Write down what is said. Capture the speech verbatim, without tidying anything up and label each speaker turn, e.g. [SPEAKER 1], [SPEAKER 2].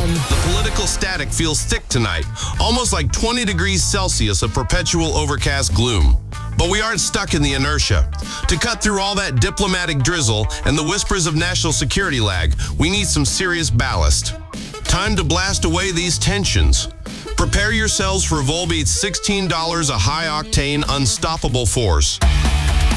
[SPEAKER 1] N.
[SPEAKER 2] The political static feels thick tonight, almost like twenty degrees Celsius of perpetual overcast gloom. But we aren't stuck in the inertia. To cut through all that diplomatic drizzle and the whispers of national security lag, we need some serious ballast. Time to blast away these tensions. Prepare yourselves for Volbeat's sixteen dollars a high-octane, unstoppable force.